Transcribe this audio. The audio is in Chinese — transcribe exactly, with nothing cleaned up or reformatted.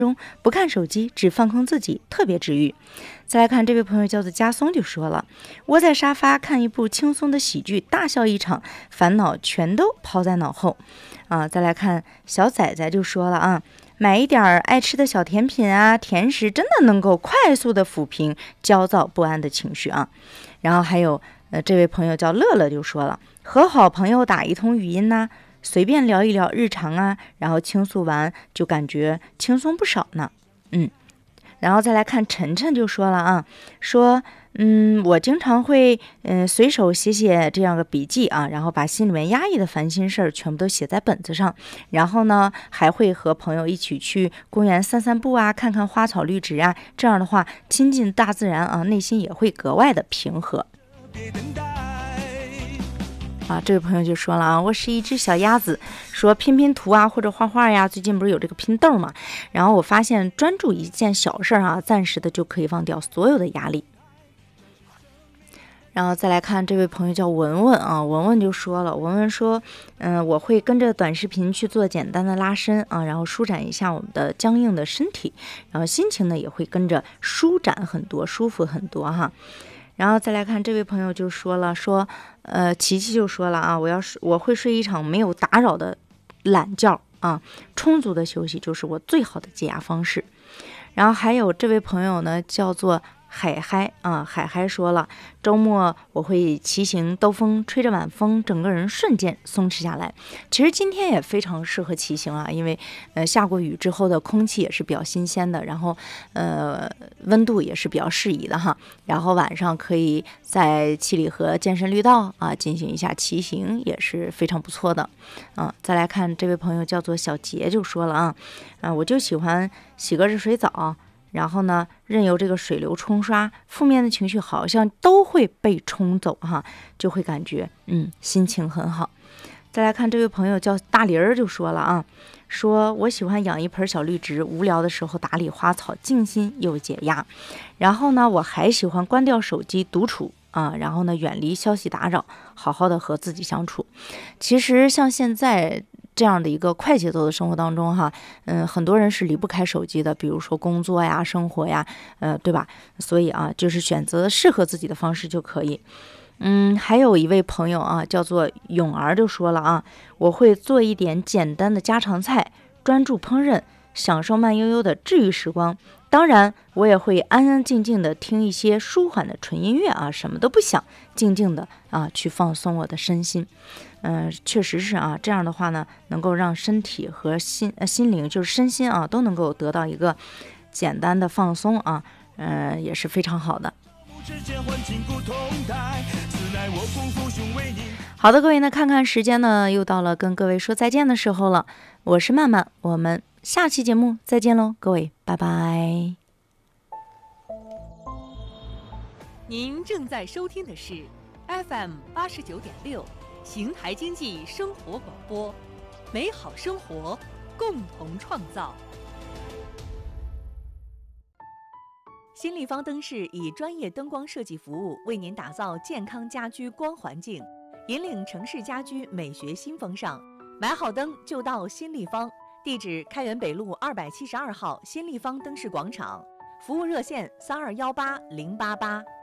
中不看手机，只放空自己，特别治愈。再来看这位朋友叫做加松就说了，窝在沙发看一部轻松的喜剧，大笑一场，烦恼全都抛在脑后啊。再来看小仔仔就说了啊，买一点爱吃的小甜品啊，甜食真的能够快速的抚平焦躁不安的情绪啊。然后还有呃这位朋友叫乐乐就说了，和好朋友打一通语音呐、啊，随便聊一聊日常啊，然后倾诉完就感觉轻松不少呢。嗯，然后再来看晨晨就说了啊，说嗯，我经常会嗯、呃、随手写写这样个笔记啊，然后把心里面压抑的烦心事儿全部都写在本子上，然后呢还会和朋友一起去公园散散步啊，看看花草绿植啊，这样的话亲近大自然啊，内心也会格外的平和。啊，这位朋友就说了啊，我是一只小鸭子，说拼拼图啊或者画画呀，最近不是有这个拼豆嘛，然后我发现专注一件小事啊，暂时的就可以忘掉所有的压力。然后再来看这位朋友叫文文啊，文文就说了，文文说，嗯、呃，我会跟着短视频去做简单的拉伸啊，然后舒展一下我们的僵硬的身体，然后心情呢也会跟着舒展很多，舒服很多哈。然后再来看这位朋友就说了，说，呃，琪琪就说了啊，我要是我会睡一场没有打扰的懒觉啊，充足的休息就是我最好的解压方式。然后还有这位朋友呢，叫做海嗨啊，海嗨说了，周末我会骑行兜风，吹着晚风，整个人瞬间松弛下来。其实今天也非常适合骑行啊，因为呃下过雨之后的空气也是比较新鲜的，然后呃温度也是比较适宜的哈。然后晚上可以在七里河健身绿道啊进行一下骑行，也是非常不错的啊。再来看这位朋友叫做小杰就说了啊，啊我就喜欢洗个热水澡。然后呢，任由这个水流冲刷，负面的情绪好像都会被冲走哈，就会感觉嗯心情很好。再来看这位朋友叫大林儿就说了啊，说我喜欢养一盆小绿植，无聊的时候打理花草，静心又解压。然后呢，我还喜欢关掉手机独处啊，然后呢远离消息打扰，好好的和自己相处。其实像现在这样的一个快节奏的生活当中哈，嗯，很多人是离不开手机的，比如说工作呀、生活呀，呃，对吧？所以啊，就是选择适合自己的方式就可以。嗯，还有一位朋友啊，叫做勇儿就说了啊，我会做一点简单的家常菜，专注烹饪，享受慢悠悠的治愈时光。当然，我也会安安静静的听一些舒缓的纯音乐啊，什么都不想，静静的啊去放松我的身心。嗯、呃，确实是啊，这样的话呢，能够让身体和心呃心灵，就是身心啊，都能够得到一个简单的放松啊，嗯、呃，也是非常好的。好的，各位呢，看看时间呢，又到了跟各位说再见的时候了。我是曼曼，我们下期节目再见喽，各位，拜拜。 您正在收听的是 F M 八十九点六。邢台经济生活广播，美好生活共同创造。新立方灯饰以专业灯光设计服务为您打造健康家居光环境，引领城市家居美学新风尚。买好灯就到新立方，地址开元北路二百七十二号新立方灯饰广场，服务热线三二幺八零八八。